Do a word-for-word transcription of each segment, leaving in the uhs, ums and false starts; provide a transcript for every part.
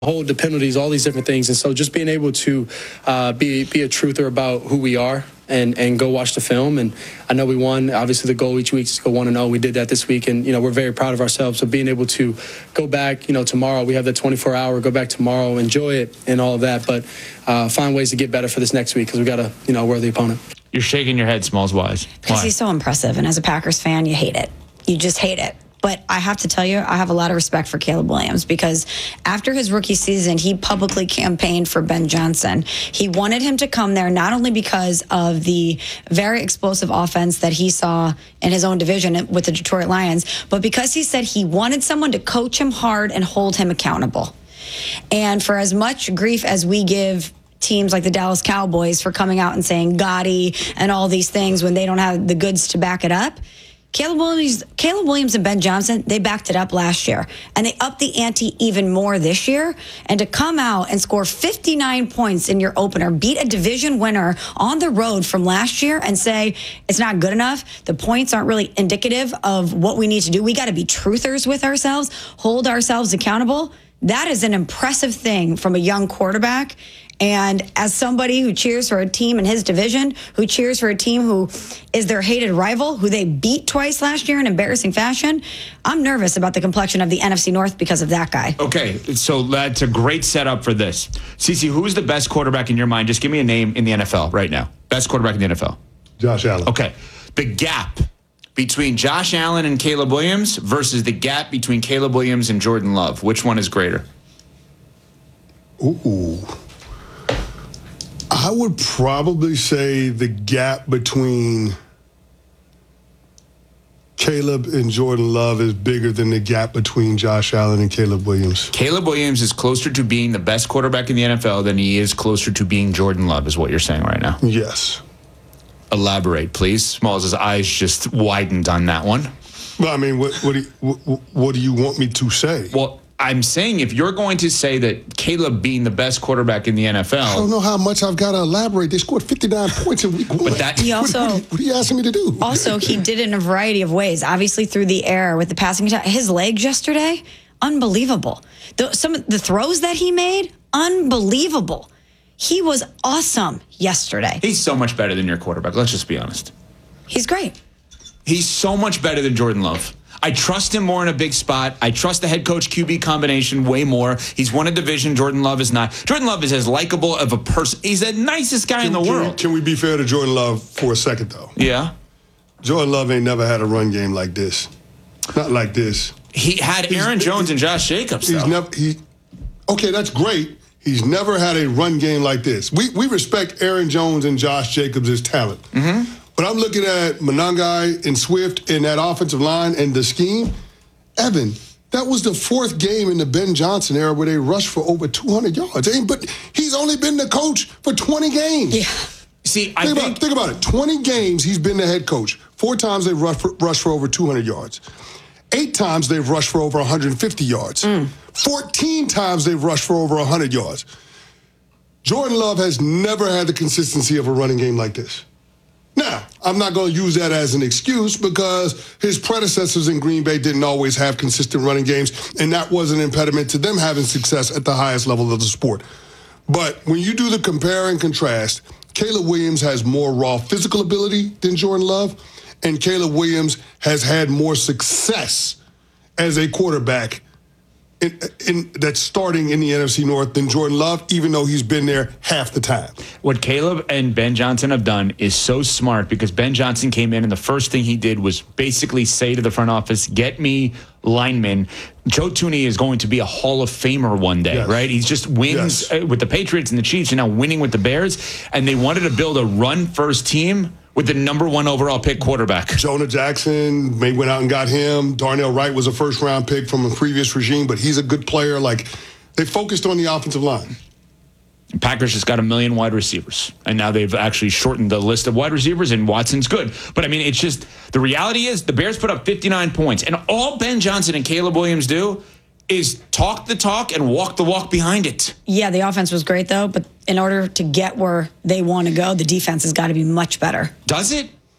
hold the penalties, all these different things. And so just being able to uh, be be a truther about who we are and, and go watch the film. And I know we won. Obviously, the goal each week is to go one and oh. We did that this week. And, you know, we're very proud of ourselves. So being able to go back, you know, tomorrow, we have the twenty-four hour, go back tomorrow, enjoy it and all of that. But uh, find ways to get better for this next week because we got a, you know, worthy opponent. You're shaking your head, Smalls Wise. Because Why? he's so impressive. And as a Packers fan, you hate it. You just hate it. But I have to tell you, I have a lot of respect for Caleb Williams because after his rookie season, he publicly campaigned for Ben Johnson. He wanted him to come there not only because of the very explosive offense that he saw in his own division with the Detroit Lions, but because he said he wanted someone to coach him hard and hold him accountable. And for as much grief as we give teams like the Dallas Cowboys for coming out and saying Gotti and all these things when they don't have the goods to back it up, Caleb Williams, Caleb Williams and Ben Johnson, they backed it up last year. And they upped the ante even more this year. And to come out and score fifty-nine points in your opener, beat a division winner on the road from last year and say it's not good enough, the points aren't really indicative of what we need to do. We got to be truthers with ourselves, hold ourselves accountable. That is an impressive thing from a young quarterback. And as somebody who cheers for a team in his division, who cheers for a team who is their hated rival, who they beat twice last year in embarrassing fashion, I'm nervous about the complexion of the N F C North because of that guy. Okay, so that's a great setup for this. Cece, who is the best quarterback in your mind? Just give me a name in the N F L right now. Best quarterback in the N F L. Josh Allen. Okay. The gap between Josh Allen and Caleb Williams versus the gap between Caleb Williams and Jordan Love. Which one is greater? Ooh. I would probably say the gap between Caleb and Jordan Love is bigger than the gap between Josh Allen and Caleb Williams. Caleb Williams is closer to being the best quarterback in the N F L than he is closer to being Jordan Love, is what you're saying right now. Yes. Elaborate, please. Smalls' eyes just widened on that one. Well, I mean, what, what, do you, what, what do you want me to say? Well, I'm saying if you're going to say that Caleb being the best quarterback in the N F L, I don't know how much I've got to elaborate. They scored fifty-nine points in week one. But that, he also, what, what, what are you asking me to do? Also, he did it in a variety of ways. Obviously, through the air with the passing attack. His legs yesterday, unbelievable. The, some of the throws that he made, unbelievable. He was awesome yesterday. He's so much better than your quarterback. Let's just be honest. He's great. He's so much better than Jordan Love. I trust him more in a big spot. I trust the head coach Q B combination way more. He's won a division. Jordan Love is not. Jordan Love is as likable of a person. He's the nicest guy can, in the can world. We, can we be fair to Jordan Love for a second, though? Yeah. Jordan Love ain't never had a run game like this. Not like this. He had He's, Aaron Jones and Josh Jacobs, He's though. never. He, okay, that's great. He's never had a run game like this. We we respect Aaron Jones and Josh Jacobs' talent. Mm-hmm. But I'm looking at Monangai and Swift in that offensive line and the scheme. Evan, that was the fourth game in the Ben Johnson era where they rushed for over two hundred yards. But he's only been the coach for twenty games. Yeah. See, I think, think... About, think about it. twenty games he's been the head coach. Four times they've rushed for, rushed for over two hundred yards. Eight times they've rushed for over one hundred fifty yards. Mm. fourteen times they've rushed for over one hundred yards. Jordan Love has never had the consistency of a running game like this. Now, I'm not going to use that as an excuse because his predecessors in Green Bay didn't always have consistent running games, and that was an impediment to them having success at the highest level of the sport. But when you do the compare and contrast, Caleb Williams has more raw physical ability than Jordan Love, and Caleb Williams has had more success as a quarterback in, in, that's starting in the N F C North than Jordan Love, even though he's been there half the time. What Caleb and Ben Johnson have done is so smart because Ben Johnson came in and the first thing he did was basically say to the front office, get me linemen. Joe Thuney is going to be a Hall of Famer one day, yes. right? He's just wins yes. with the Patriots and the Chiefs and now winning with the Bears. And they wanted to build a run-first team with the number one overall pick quarterback. Jonah Jackson, they went out and got him. Darnell Wright was a first-round pick from a previous regime, but he's a good player. Like, they focused on the offensive line. Packers just got a million wide receivers, and now they've actually shortened the list of wide receivers, and Watson's good. But, I mean, it's just the reality is the Bears put up fifty-nine points, and all Ben Johnson and Caleb Williams do is talk the talk and walk the walk behind it. Yeah, the offense was great, though, but in order to get where they want to go, the defense has got to be much better. Does it?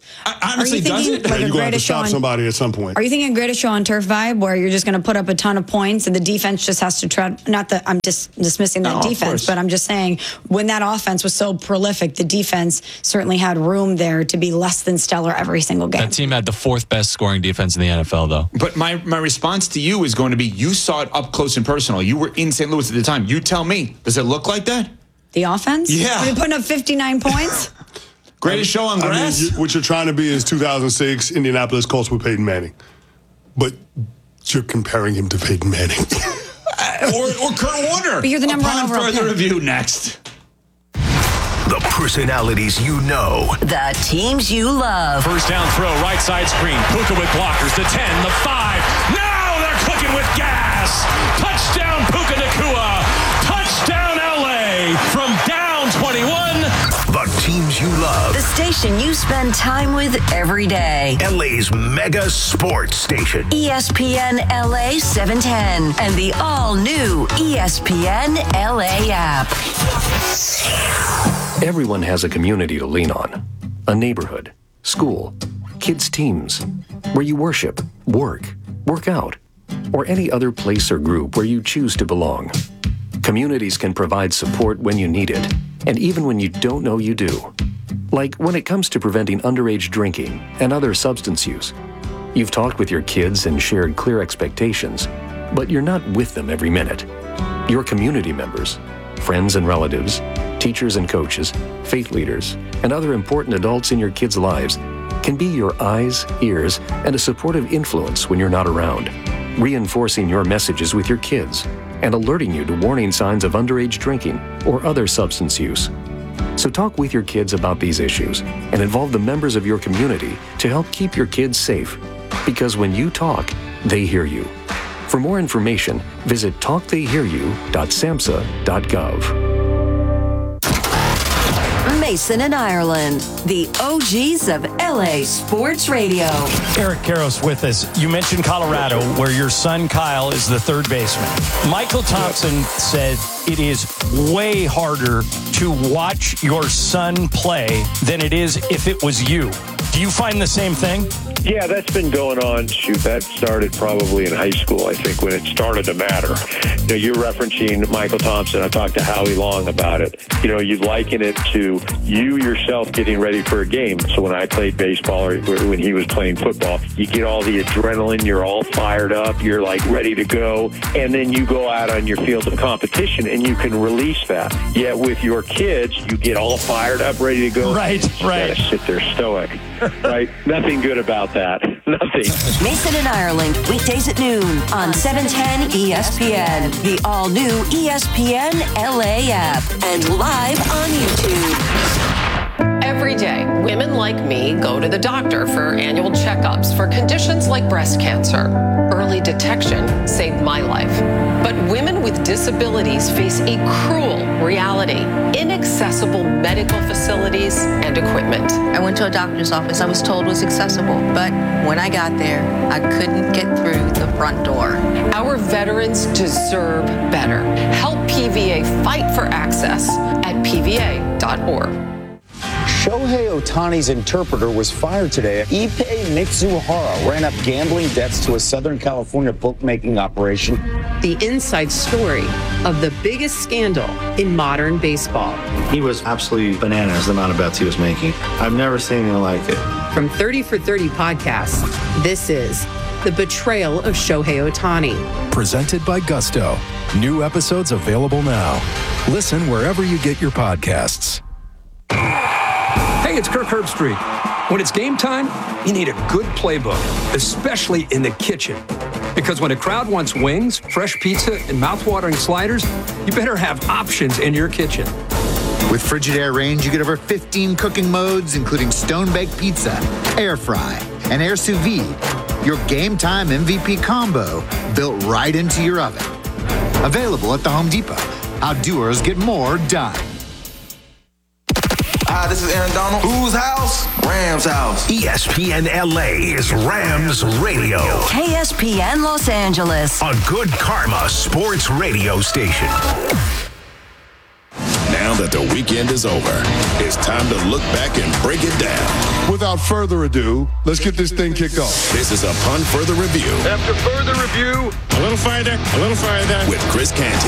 I, honestly, Are you does thinking it? like You're a going to have to greatest show stop on? somebody at some point. Are you thinking a greatest show on turf vibe where you're just going to put up a ton of points and the defense just has to tread? Not that I'm just dismissing that No, of defense, course. but I'm just saying when that offense was so prolific, the defense certainly had room there to be less than stellar every single game. That team had the fourth best scoring defense in the N F L, though. But my, my response to you is going to be, you saw it up close and personal. You were in Saint Louis at the time. You tell me, does it look like that? The offense? Yeah. Are they putting up fifty-nine points? Greatest show on I mean, grass? you, what you're trying to be is two thousand six Indianapolis Colts with Peyton Manning. But you're comparing him to Peyton Manning. or, or Kurt Warner. But you're the number one Upon overall further pick. review next. The personalities you know. The teams you love. First down throw, right side screen. Puka with blockers. The ten, the five. Now they're clicking with gas. Touchdown Puka Nacua. Touchdown L A from down twenty-one. The teams you love. The station you spend time with every day. L A's mega sports station. E S P N L A seven ten and the all-new E S P N L A app. Everyone has a community to lean on. A neighborhood, school, kids' teams, where you worship, work, work out, or any other place or group where you choose to belong. Communities can provide support when you need it, and even when you don't know you do. Like when it comes to preventing underage drinking and other substance use. You've talked with your kids and shared clear expectations, but you're not with them every minute. Your community members, friends and relatives, teachers and coaches, faith leaders, and other important adults in your kids' lives can be your eyes, ears, and a supportive influence when you're not around, reinforcing your messages with your kids and alerting you to warning signs of underage drinking or other substance use. So talk with your kids about these issues and involve the members of your community to help keep your kids safe. Because when you talk, they hear you. For more information, visit talk they hear you dot samhsa dot gov. Mason and Ireland, the O Gs of L A Sports Radio. Eric Karros with us. You mentioned Colorado, where your son Kyle is the third baseman. Michael Thompson said it is way harder to watch your son play than it is if it was you. Do you find the same thing? Yeah, that's been going on. Shoot, that started probably in high school, I think, when it started to matter. You know, you're referencing Michael Thompson. I talked to Howie Long about it. You know, you liken it to you yourself getting ready for a game. So when I played baseball or when he was playing football, you get all the adrenaline, you're all fired up, you're like ready to go, and then you go out on your field of competition and you can release that. Yet with your kids, you get all fired up, ready to go. Right, you right. gotta sit there stoic. Right? Nothing good about that. Nothing. Mason and Ireland, weekdays at noon on seven ten E S P N, the all-new E S P N L A app, and live on YouTube. Every day, women like me go to the doctor for annual checkups for conditions like breast cancer. Early detection saved my life. But women with disabilities face a cruel reality: inaccessible medical facilities and equipment. I went to a doctor's office. I was told it was accessible, but when I got there, I couldn't get through the front door. Our veterans deserve better. Help P V A fight for access at P V A dot org. Shohei Ohtani's interpreter was fired today. Ippei Mitsuhara ran up gambling debts to a Southern California bookmaking operation. The inside story of the biggest scandal in modern baseball. He was absolutely bananas the amount of bets he was making. I've never seen anything like it. From thirty for thirty podcasts, this is The Betrayal of Shohei Ohtani. Presented by Gusto. New episodes available now. Listen wherever you get your podcasts. Hey, it's Kirk Herbstreit. When it's game time, you need a good playbook, especially in the kitchen. Because when a crowd wants wings, fresh pizza, and mouthwatering sliders, you better have options in your kitchen. With Frigidaire Range, you get over fifteen cooking modes, including stone-baked pizza, air fry, and air sous vide. Your game time M V P combo built right into your oven. Available at the Home Depot. How doers get more done. Hi, this is Aaron Donald. Whose house? Rams house. E S P N L A is Rams Radio. K S P N Los Angeles. A good karma sports radio station. Now now that the weekend is over, it's time to look back and break it down. Without further ado, let's get this thing kicked off. This is Upon Further Review. After further review, A little farther, a little farther. With Chris Canty.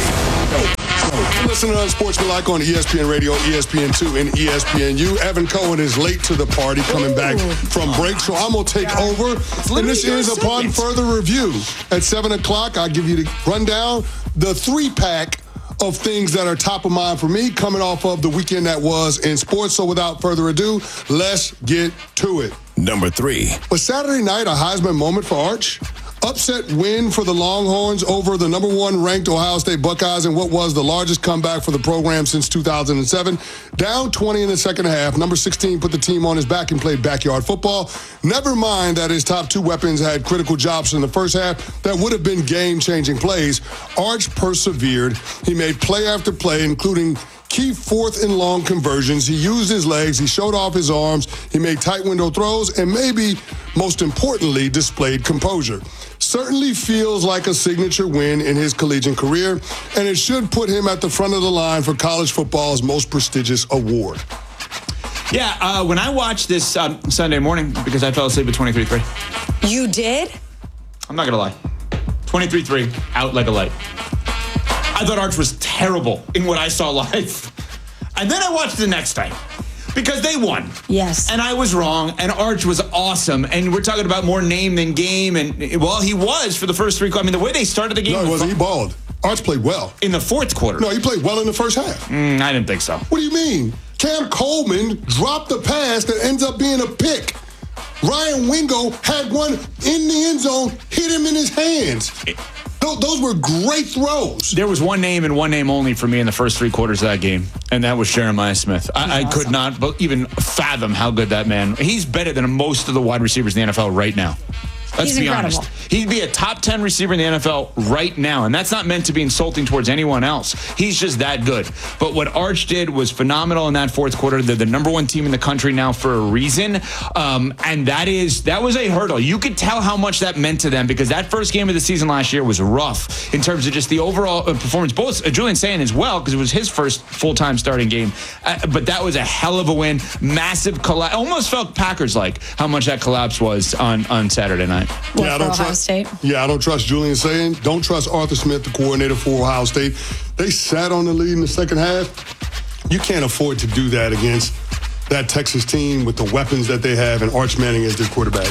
Listen to Unsportsmanlike on E S P N Radio, E S P N two, and E S P N U. Evan Cohen is late to the party, coming back from break, so I'm going to take over. And this is Upon Further Review. At seven o'clock, I'll give you the rundown, the three-pack of things that are top of mind for me coming off of the weekend that was in sports. So without further ado, let's get to it. Number three. Was Saturday night a Heisman moment for Arch? Upset win for the Longhorns over the number one ranked Ohio State Buckeyes in what was the largest comeback for the program since two thousand seven. Down twenty in the second half, number sixteen put the team on his back and played backyard football. Never mind that his top two weapons had critical jobs in the first half that would have been game-changing plays. Arch persevered. He made play after play, including key fourth and long conversions. He used his legs. He showed off his arms. He made tight window throws and maybe, most importantly, displayed composure. Certainly feels like a signature win in his collegiate career, and it should put him at the front of the line for college football's most prestigious award. Yeah, uh, when I watched this um, Sunday morning, because I fell asleep at twenty-three three. You did? I'm not going to lie. twenty-three three, out like a light. I thought Arch was terrible in what I saw live. And then I watched the next time because they won. Yes. And I was wrong, and Arch was awesome. And we're talking about more name than game. And, well, he was for the first three quarters. I mean, the way they started the game. No, he wasn't. He balled. Arch played well. In the fourth quarter. No, he played well in the first half. Mm, I didn't think so. What do you mean? Cam Coleman dropped the pass that ends up being a pick. Ryan Wingo had one in the end zone, hit him in his hands. Those were great throws. There was one name and one name only for me in the first three quarters of that game, and that was Jeremiah Smith. I, I could not even fathom how good that man. He's better than most of the wide receivers in the N F L right now. Let's He's be incredible. honest. He'd be a top ten receiver in the N F L right now, and that's not meant to be insulting towards anyone else. He's just that good. But what Arch did was phenomenal in that fourth quarter. They're the number one team in the country now for a reason, um, and that is that was a hurdle. You could tell how much that meant to them because that first game of the season last year was rough in terms of just the overall performance. Both uh, Julian Sayin as well, because it was his first full-time starting game. Uh, but that was a hell of a win. Massive collapse. Almost felt Packers-like how much that collapse was on, on Saturday night. What, yeah, I don't Ohio trust. State? Yeah, I don't trust Julian Sayin. Don't trust Arthur Smith, the coordinator for Ohio State. They sat on the lead in the second half. You can't afford to do that against that Texas team with the weapons that they have and Arch Manning as their quarterback.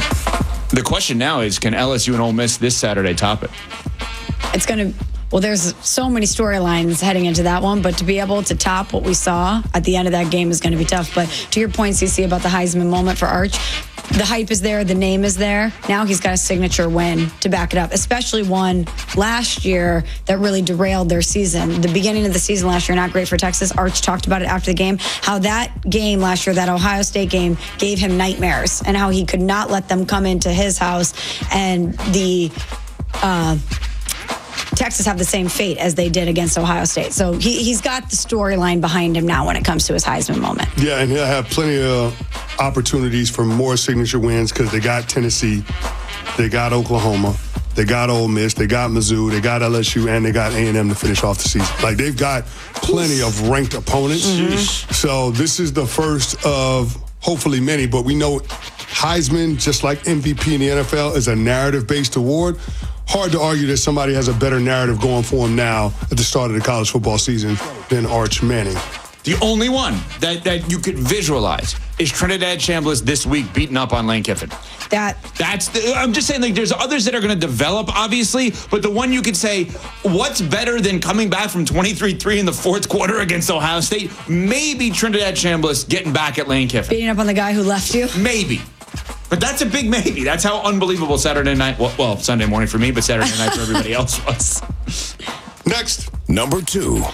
The question now is, can L S U and Ole Miss this Saturday top it? It's going to, well, there's so many storylines heading into that one, but to be able to top what we saw at the end of that game is going to be tough. But to your point, C C, about the Heisman moment for Arch, the hype is there, the name is there. Now he's got a signature win to back it up, especially one last year that really derailed their season. The beginning of the season last year, not great for Texas. Arch talked about it after the game, how that game last year, that Ohio State game, gave him nightmares and how he could not let them come into his house and the uh, Texas have the same fate as they did against Ohio State. So he, he's got the storyline behind him now when it comes to his Heisman moment. Yeah, and he'll have plenty of opportunities for more signature wins because they got Tennessee, they got Oklahoma, they got Ole Miss, they got Mizzou, they got L S U, and they got A and M to finish off the season. Like, they've got plenty of ranked opponents. Mm-hmm. So this is the first of hopefully many, but we know Heisman, just like M V P in the N F L, is a narrative-based award. Hard to argue that somebody has a better narrative going for him now at the start of the college football season than Arch Manning. The only one that, that you could visualize is Trinidad Chambliss this week beating up on Lane Kiffin. That That's the, I'm just saying, like, there's others that are going to develop, obviously, but the one you could say, what's better than coming back from twenty-three three in the fourth quarter against Ohio State? Maybe Trinidad Chambliss getting back at Lane Kiffin. Beating up on the guy who left you? Maybe. But that's a big maybe. That's how unbelievable Saturday night, well, well Sunday morning for me, but Saturday night for everybody else was. Next. Number two.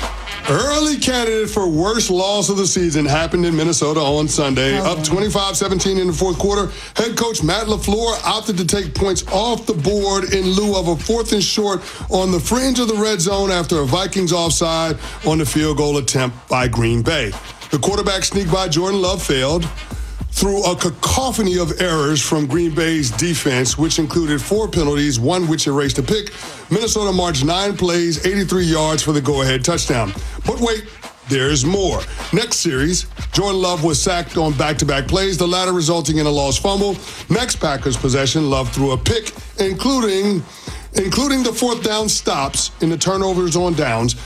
Early candidate for worst loss of the season happened in Minnesota on Sunday. Oh. Up twenty-five seventeen in the fourth quarter. Head coach Matt LaFleur opted to take points off the board in lieu of a fourth and short on the fringe of the red zone after a Vikings offside on the field goal attempt by Green Bay. The quarterback sneak by Jordan Love failed through a cacophony of errors from Green Bay's defense, which included four penalties, one which erased a pick. Minnesota marched nine plays, eighty-three yards for the go-ahead touchdown. But wait, there's more. Next series, Jordan Love was sacked on back-to-back plays, the latter resulting in a lost fumble. Next Packers possession, Love threw a pick, including including the fourth down stops in the turnovers on downs.